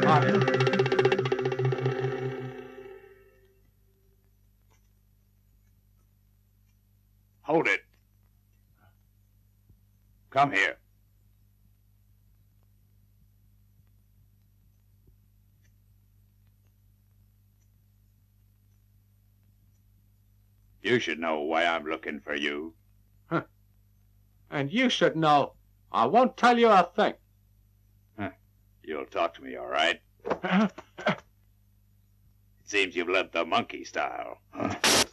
Hold it. Come here. You should know why I'm looking for you. Huh. And you should know. I won't tell you a thing. Huh. You'll talk to me, all right? It seems you've learned the monkey style.